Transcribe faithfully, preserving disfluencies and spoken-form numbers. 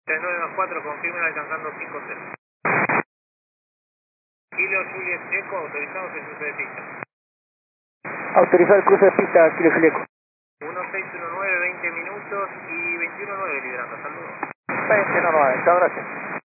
tres nueve más cuatro, confirmen alcanzando cinco cero. Kilo Juliet Eco, autorizamos el cruce de pista. Autorizado el cruce de pista, Kilo Juliet Eco. uno seis uno nueve, veinte minutos y veintiuno nueve liderando, saludos. veintiuno nueve, chao, gracias.